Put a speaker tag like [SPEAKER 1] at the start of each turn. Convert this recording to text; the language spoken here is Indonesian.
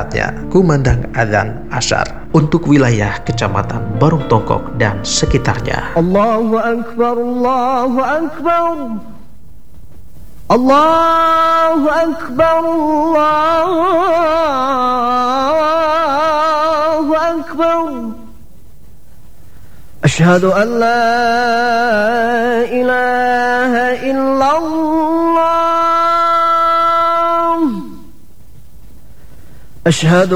[SPEAKER 1] tepatnya kumandang adzan asyar untuk wilayah Kecamatan Barung Tongkok dan sekitarnya.
[SPEAKER 2] Allahu Akbar, Allahu Akbar, Allahu Akbar, Allahu Akbar. Asyhadu an la ilaha illallah. Asyhadu